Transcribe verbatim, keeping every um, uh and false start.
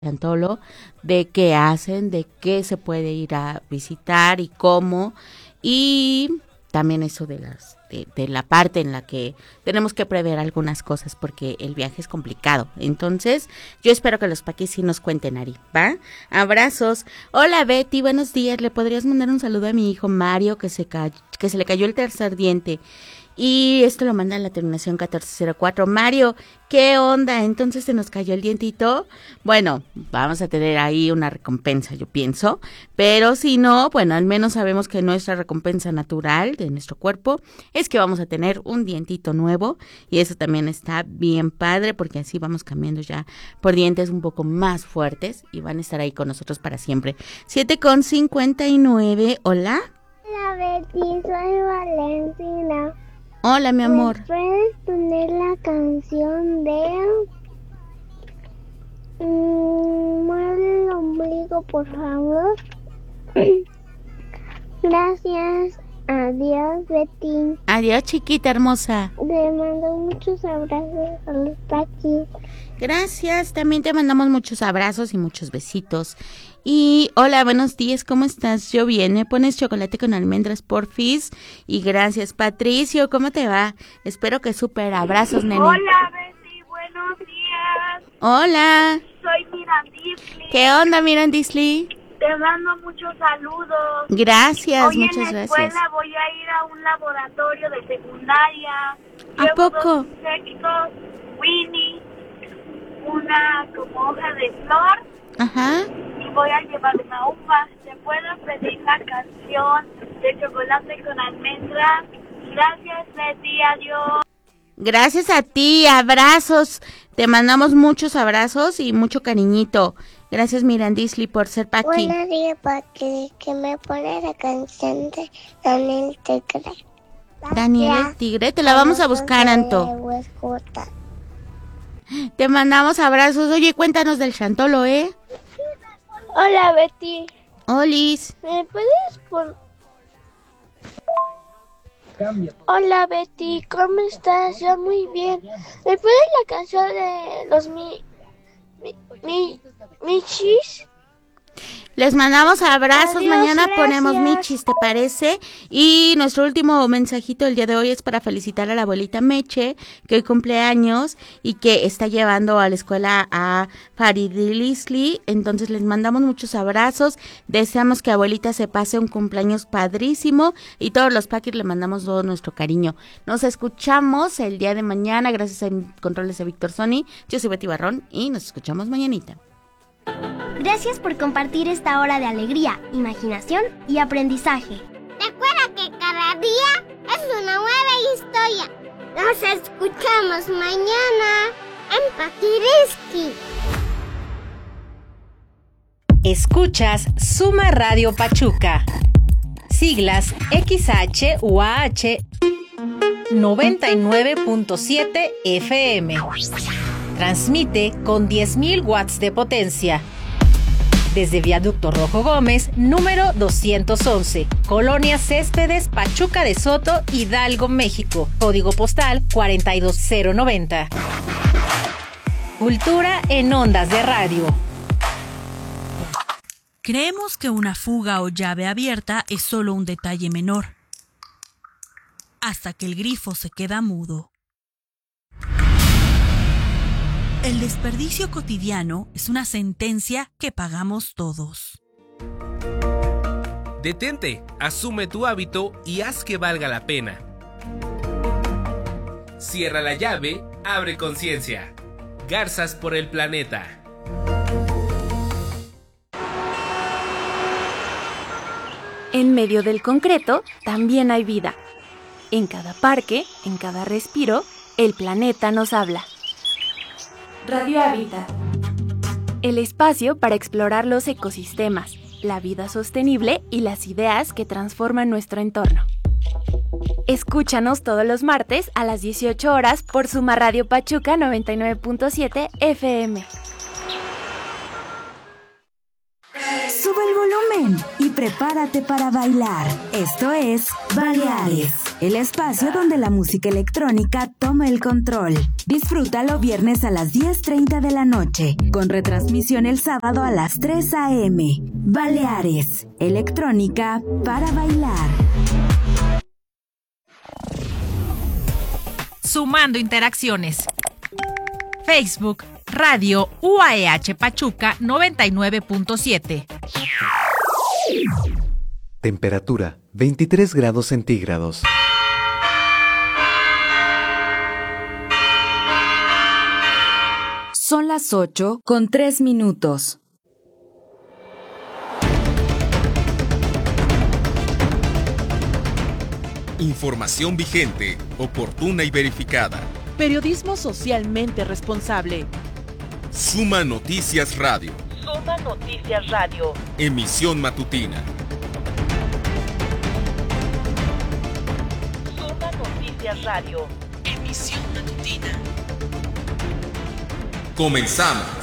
Chantolo, de qué hacen, de qué se puede ir a visitar y cómo, y también eso de las de, de la parte en la que tenemos que prever algunas cosas porque el viaje es complicado. Entonces, yo espero que los paquis sí nos cuenten, Ari, ¿va? Abrazos. Hola, Betty, buenos días. ¿Le podrías mandar un saludo a mi hijo Mario que se ca- que se le cayó el tercer diente? Y esto lo manda en la terminación catorce cero cuatro. Mario, ¿qué onda? Entonces se nos cayó el dientito. Bueno, vamos a tener ahí una recompensa, yo pienso. Pero si no, bueno, al menos sabemos que nuestra recompensa natural de nuestro cuerpo es que vamos a tener un dientito nuevo. Y eso también está bien padre porque así vamos cambiando ya por dientes un poco más fuertes. Y van a estar ahí con nosotros para siempre. siete con cincuenta y nueve. Hola. Hola, Betty, soy Valentina. Hola, mi amor. ¿Me puedes poner la canción de mmm, Mueve el ombligo, por favor? Gracias. Adiós, Betty. Adiós, chiquita hermosa. Te mando muchos abrazos a los paquis. Gracias, también te mandamos muchos abrazos y muchos besitos. Y hola, buenos días, ¿cómo estás? Yo bien, ¿me pones chocolate con almendras, porfis? Y gracias, Patricio, ¿cómo te va? Espero que súper, abrazos, nene. Hola, Betty, buenos días. Hola. Soy Mirandisli. ¿Qué onda, Mirandisli? Te mando muchos saludos. Gracias, Hoy muchas en la gracias. escuela voy a ir a un laboratorio de secundaria. ¿A Llevo poco? dos insectos, Winnie, una como hoja de flor. Ajá. Y voy a llevar una uva. ¿Te puedo pedir la canción de chocolate con almendras? Gracias, Betty, adiós. Gracias a ti, abrazos. Te mandamos muchos abrazos y mucho cariñito. Gracias, Mirandisli, por ser Paqui. Buenos días, Paqui, que me pone la canción de Daniel Tigre. Daniel el Tigre, te la vamos a buscar, Anto. Te mandamos abrazos. Oye, cuéntanos del Chantolo, ¿eh? Hola, Betty. Olis. ¿Me puedes por... Hola, Betty, ¿cómo estás? Yo muy bien. ¿Me puedes la canción de los mi... mi... mi... michis? Les mandamos abrazos. Adiós, Mañana gracias. ponemos michis, ¿te parece? Y nuestro último mensajito del día de hoy es para felicitar a la abuelita Meche, que hoy cumple años y que está llevando a la escuela a Faridilisli. Entonces les mandamos muchos abrazos. Deseamos que abuelita se pase un cumpleaños padrísimo y todos los paquis le mandamos todo nuestro cariño. Nos escuchamos el día de mañana gracias a controles de Víctor Sony. Yo soy Betty Barrón y nos escuchamos mañanita. Gracias por compartir esta hora de alegría, imaginación y aprendizaje. Recuerda que cada día es una nueva historia. Nos escuchamos mañana en Paquiriski. Escuchas Suma Radio Pachuca. Siglas X H U A H noventa y nueve punto siete F M. Transmite con diez mil watts de potencia. Desde Viaducto Rojo Gómez, número doscientos once, Colonia Céspedes, Pachuca de Soto, Hidalgo, México. Código postal cuarenta y dos cero noventa. Cultura en ondas de radio. Creemos que una fuga o llave abierta es solo un detalle menor, hasta que el grifo se queda mudo. El desperdicio cotidiano es una sentencia que pagamos todos. Detente, asume tu hábito y haz que valga la pena. Cierra la llave, abre conciencia. Garzas por el planeta. En medio del concreto también hay vida. En cada parque, en cada respiro, el planeta nos habla. Radio Hábitat. El espacio para explorar los ecosistemas, la vida sostenible y las ideas que transforman nuestro entorno. Escúchanos todos los martes a las dieciocho horas por Suma Radio Pachuca noventa y nueve punto siete F M. Sube el volumen y prepárate para bailar. Esto es Baleares. el espacio donde la música electrónica toma el control. Disfrútalo viernes a las diez treinta de la noche, con retransmisión el sábado a las tres a eme. Baleares, electrónica para bailar. Sumando interacciones. Facebook, Radio U A E H Pachuca noventa y nueve punto siete. Temperatura veintitrés grados centígrados. Son las ocho con tres minutos. Información vigente, oportuna y verificada. Periodismo socialmente responsable. Suma Noticias Radio. Suma Noticias Radio. Emisión matutina. Suma Noticias Radio. Emisión matutina. Comenzamos.